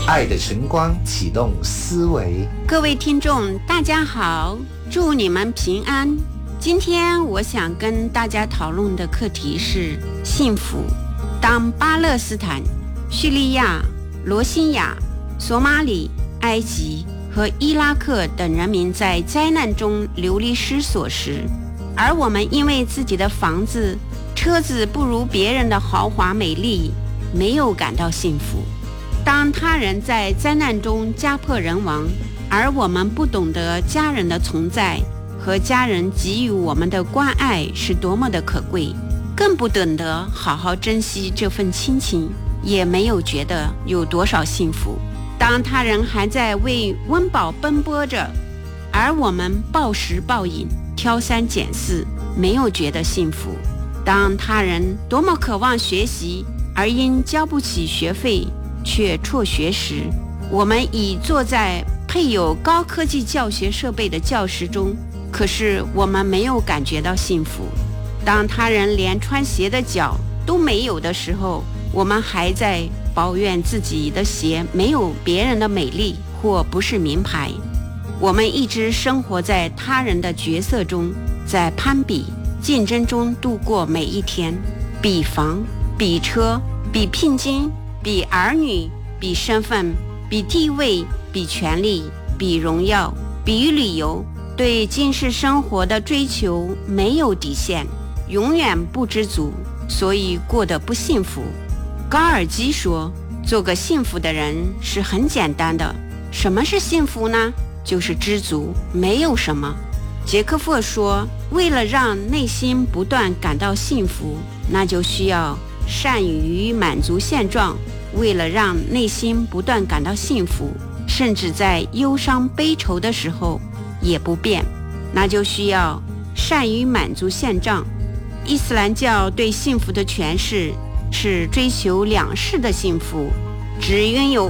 爱的晨光启动思维。 各位听众大家好，祝你们平安。今天我想跟大家讨论的课题是幸福。当巴勒斯坦、叙利亚、罗兴亚、索马里、埃及和伊拉克等人民在灾难中流离失所时，而我们因为自己的房子、车子不如别人的豪华美丽，没有感到幸福。当他人在灾难中家破人亡，而我们不懂得家人的存在和家人给予我们的关爱是多么的可贵，更不懂得好好珍惜这份亲情，也没有觉得有多少幸福。当他人还在为温饱奔波着，而我们暴食暴饮、挑三拣四，没有觉得幸福。当他人多么渴望学习，而因交不起学费却辍学时，我们已坐在配有高科技教学设备的教室中，可是我们没有感觉到幸福。当他人连穿鞋的脚都没有的时候，我们还在抱怨自己的鞋没有别人的美丽或不是名牌。我们一直生活在他人的角色中，在攀比、竞争中度过每一天，比房、比车、比聘金、比儿女、比身份、比地位、比权力、比荣耀、比旅游，对今世生活的追求没有底线，永远不知足，所以过得不幸福。高尔基说，做个幸福的人是很简单的。什么是幸福呢？就是知足，没有什么。杰克弗说，为了让内心不断感到幸福，那就需要善于满足现状。为了让内心不断感到幸福，甚至在忧伤悲愁的时候也不变，那就需要善于满足现状。伊斯兰教对幸福的诠释是追求两世的幸福，只拥有